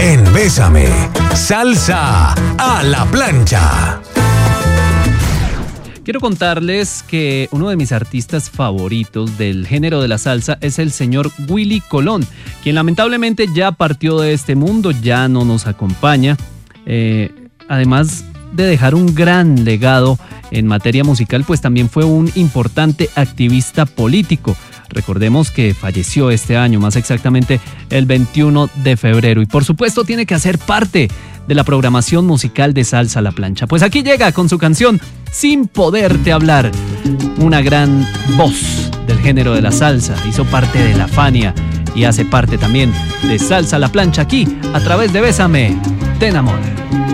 En Bésame, salsa a la plancha. Quiero contarles que uno de mis artistas favoritos del género de la salsa es el señor Willy Colón, quien lamentablemente ya partió de este mundo, ya no nos acompaña. Además de dejar un gran legado en materia musical, pues también fue un importante activista político. Recordemos que falleció este año, más exactamente el 21 de febrero. Y por supuesto tiene que hacer parte de la programación musical de Salsa a la Plancha. Pues aquí llega con su canción Sin Poderte Hablar. Una gran voz del género de la salsa. Hizo parte de la Fania y hace parte también de Salsa a la Plancha aquí a través de Bésame, te enamora.